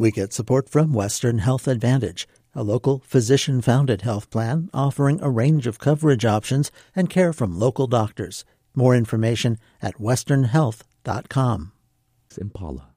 We get support from Western Health Advantage, a local physician-founded health plan offering a range of coverage options and care from local doctors. More information at westernhealth.com. Impala.